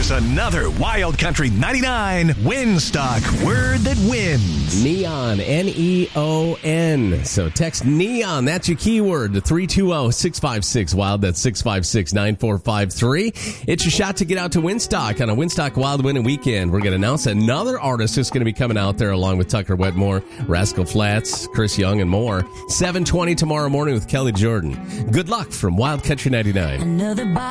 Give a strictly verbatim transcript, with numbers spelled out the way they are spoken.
Here's another Wild Country ninety-nine Winstock Word That Wins. Neon, N E O N. So text NEON, that's your keyword, to three two zero, six five six, WILD. That's six five six, nine four five three. It's your shot to get out to Winstock on a Winstock Wild Winning Weekend. We're going to announce another artist that's going to be coming out there along with Tucker Wetmore, Rascal Flatts, Chris Young, and more. seven twenty tomorrow morning with Kelly Jordan. Good luck from Wild Country ninety-nine. Another